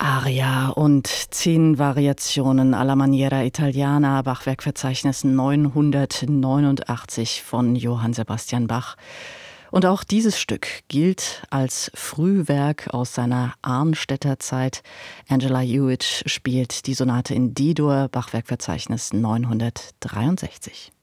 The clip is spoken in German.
Aria und 10 Variationen alla maniera italiana, Bachwerkverzeichnis 989 von Johann Sebastian Bach. Und auch dieses Stück gilt als Frühwerk aus seiner Arnstädter Zeit. Angela Hewitt spielt die Sonate in D-Dur, Bachwerkverzeichnis 963.